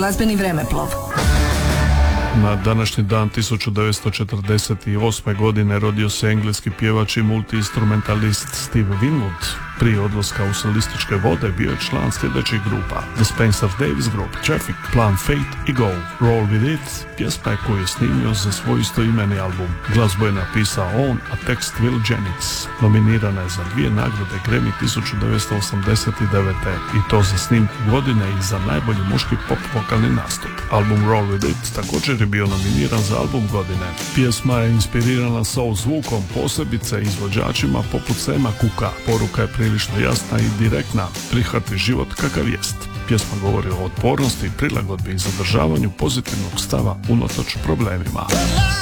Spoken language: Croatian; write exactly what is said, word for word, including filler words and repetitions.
glazbeni vremeplov. Na današnji dan tisuću devetsto četrdeset osme. godine rodio se engleski pjevač i multi-instrumentalist Steve Winwood. Prije odlaska u solističke vode bio je član sljedećih grupa: The Spencer Davis Group, Traffic, Plan Fate i Go. Roll With It pjesma je koju je snimio za svoj istoimeni album. Glazbu je napisao on, a tekst Will Jennings. Nominirana je za dvije nagrade Grammy tisuću devetsto osamdeset devete. i to za snimku godine i za najbolji muški pop vokalni nastup. Album Roll With It također je bio nominiran za album godine. Pjesma je inspirirana soul zvukom, posebice izvođačima poput Sama Cooka. Poruka je prilično jasna i direktna: prihvati život kakav jest. Pjesma govori o otpornosti, prilagodbi i zadržavanju pozitivnog stava unatoč problemima.